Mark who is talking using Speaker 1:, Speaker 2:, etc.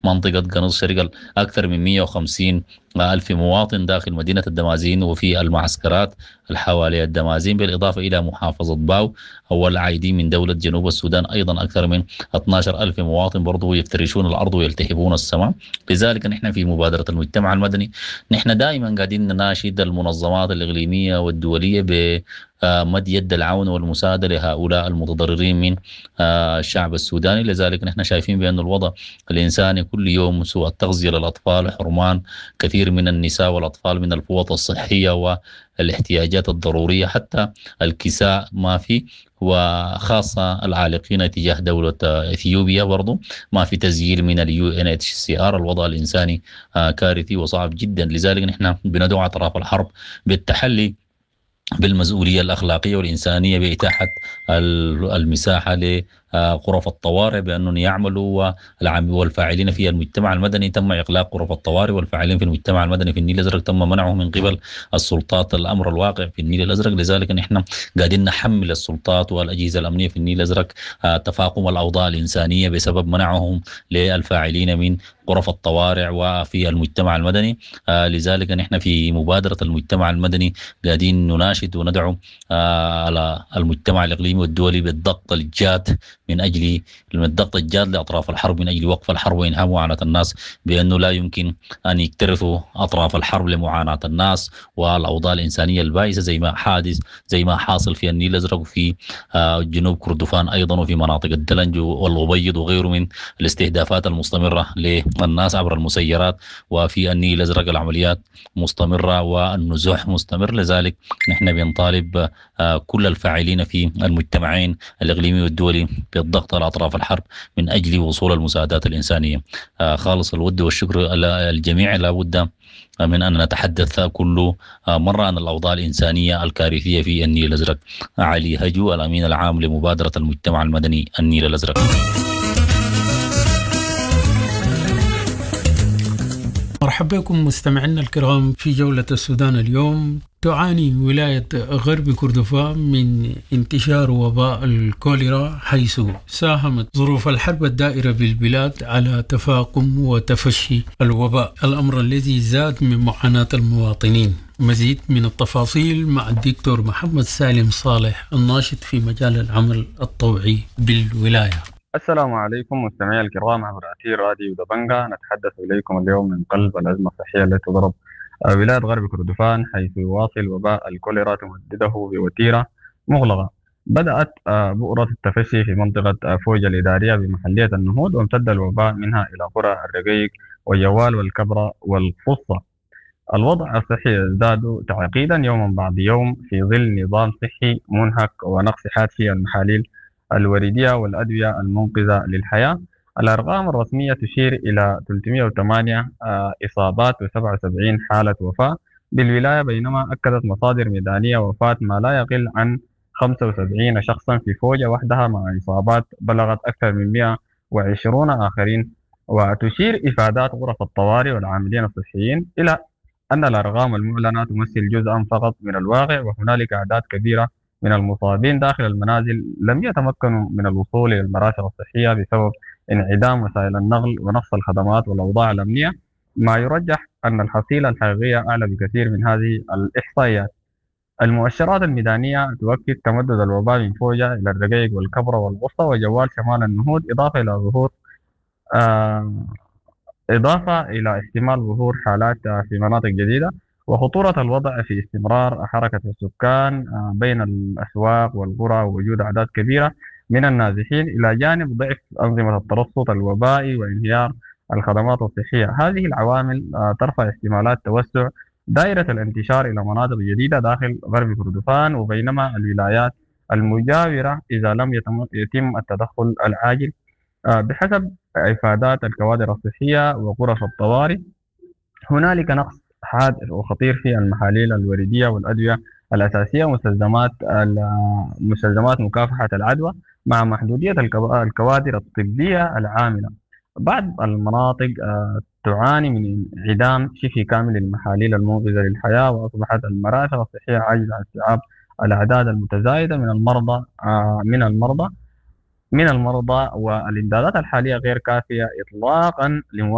Speaker 1: منطقة قناص الشرقة أكثر من 150 ألف مواطن داخل مدينة الدمازين وفي المعسكرات الحوالي الدمازين، بالإضافة إلى محافظة باو والعايدين من دولة جنوب السودان أيضا أكثر من 12 ألف مواطن برضو يفترشون الأرض ويلتهبون السماء. لذلك نحن في مبادرة المجتمع المدني نحن دائما قاعدين نناشد المنظمات الإقليمية والدولية بمد يد العون والمساعدة لهؤلاء المتضررين من الشعب السوداني. لذلك نحن شايفين بأن الوضع الإنساني كل يوم، سوء التغذية للأطفال، حرمان كثير من النساء والأطفال من الفوط الصحية والاحتياجات الضرورية، حتى الكساء ما في، وخاصة العالقين تجاه دولة إثيوبيا برضو ما في تسجيل من UNHCR. الوضع الإنساني كارثي وصعب جدا. لذلك نحن بندعو أطراف الحرب بالتحلي بالمسؤولية الأخلاقية والإنسانية بإتاحة المساحة لغرف الطوارئ بأنهم يعملوا، والفاعلين في المجتمع المدني تم إغلاق غرف الطوارئ، والفاعلين في المجتمع المدني في النيل الأزرق تم منعه من قبل السلطات الأمر الواقع في النيل الأزرق. لذلك نحن قاعدين نحمل السلطات والأجهزة الأمنية في النيل الأزرق تفاقم الأوضاع الإنسانية بسبب منعهم للفاعلين من غرف الطوارئ وفي المجتمع المدني. لذلك نحن في مبادرة المجتمع المدني قاعدين نناشد وندعو على المجتمع الإقليمي والدولي بالضغط الجاد من أجل الضغط الجاد لأطراف الحرب من أجل وقف الحرب وإنهاء معاناة الناس، بأنه لا يمكن أن يكترثوا أطراف الحرب لمعاناة الناس والأوضاع الإنسانية البائسة زي ما حاصل في النيل الأزرق وفي جنوب كردفان أيضا، وفي مناطق الدلنج والأبيض وغيره من الاستهدافات المستمرة للناس عبر المسيرات. وفي النيل الأزرق العمليات مستمرة والنزوح مستمر. لذلك نحن بنطالب كل الفاعلين في المجتمعين الإقليمي والدولي بالضغط على أطراف الحرب من أجل وصول المساعدات الإنسانية. خالص الود والشكر الجميع. لا بد من أن نتحدث كل مرة عن الأوضاع الإنسانية الكارثية في النيل الأزرق. علي هجو، الأمين العام لمبادرة المجتمع المدني النيل الأزرق.
Speaker 2: مرحبا بكم مستمعينا الكرام في جولة السودان اليوم. تعاني ولاية غرب كردفان من انتشار وباء الكوليرا، حيث ساهمت ظروف الحرب الدائرة بالبلاد على تفاقم وتفشي الوباء، الأمر الذي زاد من معاناة المواطنين. مزيد من التفاصيل مع الدكتور محمد سالم صالح، الناشط في مجال العمل الطوعي بالولاية.
Speaker 3: السلام عليكم مستمعي الكرام عبر أثير راديو دبنجة. نتحدث إليكم اليوم من قلب الأزمة الصحية التي تضرب ولاية غرب كردفان، حيث يواصل وباء الكوليرا تمدده بوتيرة مغلقة. بدأت بؤرة التفشي في منطقة فوجة الإدارية بمحلية النهود، وامتد الوباء منها إلى قرى الرقيق والجوال والكبرى والفصة. الوضع الصحي يزداد تعقيدا يوما بعد يوم في ظل نظام صحي منهك ونقص حاد في المحاليل الوريدية والأدوية المنقذة للحياة. الأرقام الرسمية تشير إلى 308 إصابات و77 حالة وفاة بالولاية، بينما أكدت مصادر ميدانية وفاة ما لا يقل عن 75 شخصا في فوجة وحدها، مع إصابات بلغت أكثر من 120 آخرين. وتشير إفادات غرف الطوارئ والعاملين الصحيين إلى أن الأرقام المعلنة تمثل جزءا فقط من الواقع، وهنالك أعداد كبيرة من المصابين داخل المنازل لم يتمكنوا من الوصول إلى المرافق الصحية بسبب انعدام وسائل النقل ونقص الخدمات والأوضاع الأمنية، ما يرجح أن الحصيلة الحقيقية أعلى بكثير من هذه الإحصائيات. المؤشرات الميدانية تؤكد تمدد الوباء من فوجة إلى الرقيق والكبرى والوسطى وجوال شمال النهود، إضافة إلى احتمال ظهور حالات في مناطق جديدة، وخطورة الوضع في استمرار حركة السكان بين الأسواق والقرى ووجود أعداد كبيرة من النازحين، إلى جانب ضعف أنظمة الترصد الوبائي وانهيار الخدمات الصحية. هذه العوامل ترفع احتمالات توسع دائرة الانتشار إلى مناطق جديدة داخل غرب كردفان، وبينما الولايات المجاورة إذا لم يتم التدخل العاجل. بحسب إفادات الكوادر الصحية وغرف الطوارئ، هنالك نقص حاد وخطير في المحاليل الوريدية والأدوية الأساسية مستلزمات مكافحة العدوى، مع محدودية الكوادر الطبية العاملة. بعض المناطق تعاني من انعدام شبه كامل المحاليل المنقذة للحياة، وأصبحت المرافق الصحية عاجزة عن استيعاب الأعداد المتزايدة من المرضى والإمدادات الحالية غير كافية إطلاقا